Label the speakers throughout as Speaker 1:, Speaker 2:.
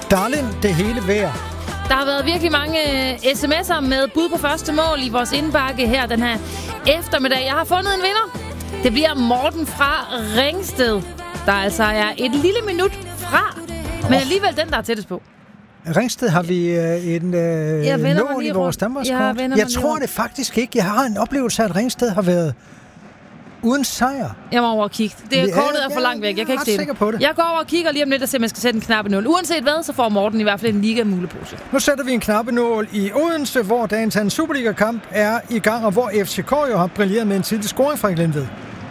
Speaker 1: Darling, det hele værd.
Speaker 2: Der har været virkelig mange sms'er med bud på første mål i vores indbakke her den her eftermiddag. Jeg har fundet en vinder. Det bliver Morten fra Ringsted, der altså er et lille minut fra, men alligevel den, der er tættest på.
Speaker 1: Ringsted har vi en nål i vores Danmarkskort. Jeg tror det faktisk ikke. Jeg har en oplevelse af, at Ringsted har været uden sejr.
Speaker 2: Jeg må over og kigge. Kortet er for langt væk. Jeg kan ikke se det. Jeg går over og kigger lige om lidt og ser, om jeg skal sætte en knappenål. Uanset hvad, så får Morten i hvert fald en liga-mulepose.
Speaker 1: Nu sætter vi en knappenål i Odense, hvor dagens anden Superliga-kamp er i gang, og hvor FCK jo har brilleret med en tidlig scoring fra Glenved.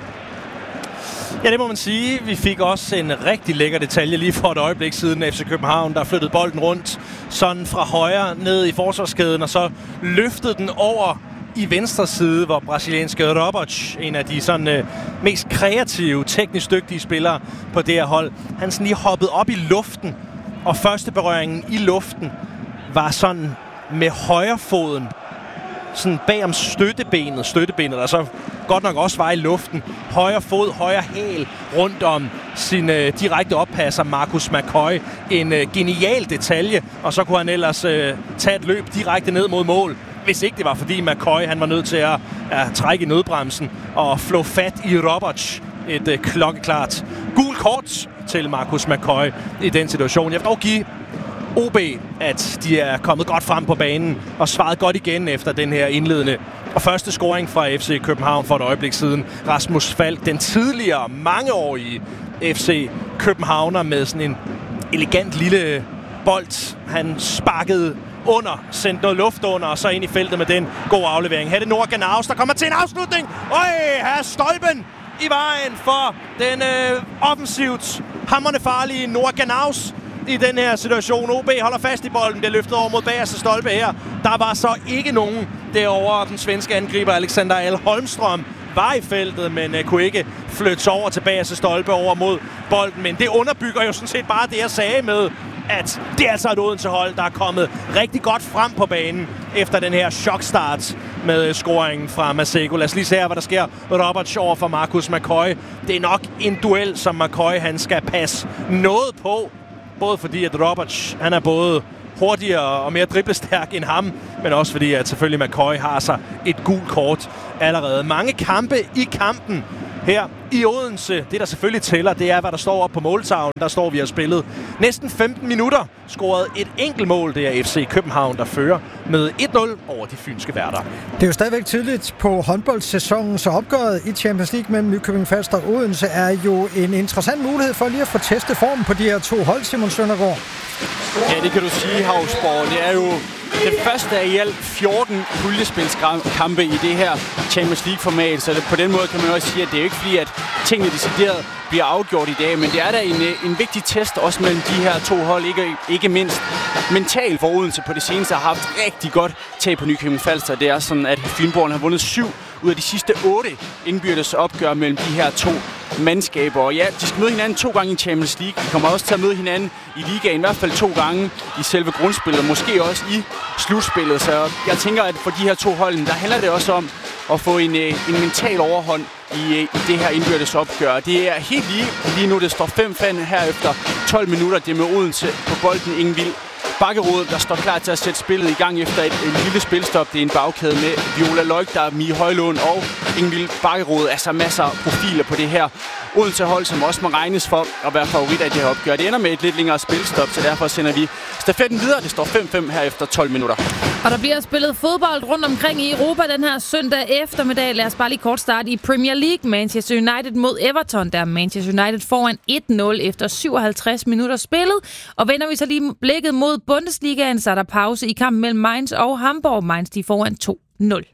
Speaker 3: Ja, det må man sige. Vi fik også en rigtig lækker detalje lige for et øjeblik siden FC København, der flyttede bolden rundt sådan fra højre ned i forsvarskæden, og så løftede den over i venstre side, hvor brasilianske Roberts, en af de sådan mest kreative, teknisk dygtige spillere på det her hold, han sådan lige hoppede op i luften, og første berøringen i luften var sådan med højrefoden, sådan bag om støttebenet, der så godt nok også var i luften. Højre fod, højre hæl rundt om sin direkte oppasser, Marcus McCoy. En genial detalje, og så kunne han ellers tage et løb direkte ned mod mål. Hvis ikke det var, fordi McCoy han var nødt til at trække i nødbremsen og flå fat i Roberts. Et klokkeklart gult kort til Marcus McCoy i den situation. Jeg vil dog give OB, at de er kommet godt frem på banen og svaret godt igen efter den her indledende og første scoring fra FC København for et øjeblik siden. Rasmus Falk, den tidligere mangeårige FC Københavner med sådan en elegant lille bold. Han sparkede under, sendte noget luft under, og så ind i feltet med den gode aflevering. Her er det Noah Ganaus, der kommer til en afslutning. Her er stolpen i vejen for den offensivt hamrende farlige Noah Ganaus i den her situation. OB holder fast i bolden, bliver løftet over mod bagerste stolpe her. Der var så ikke nogen derovre. Den svenske angriber Alexander Al Holmstrøm var i feltet, men kunne ikke flytte over til bagerste stolpe over mod bolden. Men det underbygger jo sådan set bare det, jeg sagde med, at det er altså et Odense-hold, der er kommet rigtig godt frem på banen efter den her chokstart med scoringen fra Masego. Lad os lige se her, hvad der sker. Roberts over for Marcus McCoy. Det er nok en duel, som McCoy han skal passe noget på. Både fordi, at Roberts han er både hurtigere og mere driblestærk end ham, men også fordi, at selvfølgelig McCoy har sig et gult kort allerede. Mange kampe i kampen her i Odense. Det, der selvfølgelig tæller, det er, hvad der står op på måltavlen. Der står, vi har spillet næsten 15 minutter. Scoret et enkelt mål. Det er FC København, der fører med 1-0 over de fynske værter.
Speaker 1: Det er jo stadigvæk tidligt på håndboldsæsonen, så opgøret i Champions League mellem Nykøbing Falster og Odense er jo en interessant mulighed for lige at få testet formen på de her to hold, Simon Søndergaard.
Speaker 4: Ja, det kan du sige, Havsborg. Det er jo det første af i alt 14 puljespilskampe i det her Champions League-format, så på den måde kan man også sige, at det er jo ikke fordi, at tingene decideret bliver afgjort i dag, men det er da en vigtig test også mellem de her to hold, ikke mindst mentalt, for Odense på det seneste har haft rigtig godt tag på Nykøbing Falster. Det er sådan, at Fynborg har vundet 7 ud af de sidste 8 indbyrdes opgør mellem de her to mandskaber. Og ja, de skal møde hinanden 2 gange i Champions League. De kommer også til at møde hinanden i ligaen, i hvert fald 2 gange i selve grundspillet, og måske også i slutspillet. Så jeg tænker, at for de her to hold, der handler det også om at få en mental overhånd i det her indbyrdes opgør. Det er helt lige nu, det står 5-5 her efter 12 minutter. Det er med Odense på bolden, Ingvild Bakkerud, der står klar til at sætte spillet i gang efter et lille spilstop. Det er en bagkæde med Viola Leuk, Mie Højlund og Ingvild Bakkerud. Altså masser af profiler på det her Odense-hold, som også må regnes for at være favoritter i det her opgør. Det ender med et lidt længere spilstop, så derfor sender vi stafetten videre. Det står 5-5 her efter 12 minutter.
Speaker 2: Og der bliver spillet fodbold rundt omkring i Europa den her søndag eftermiddag. Lad os bare lige kort starte i Premier League. Manchester United mod Everton, der Manchester United foran 1-0 efter 57 minutter spillet. Og vender vi så lige blikket mod Bundesligaen, så er der pause i kampen mellem Mainz og Hamburg. Mainz de foran 2-0.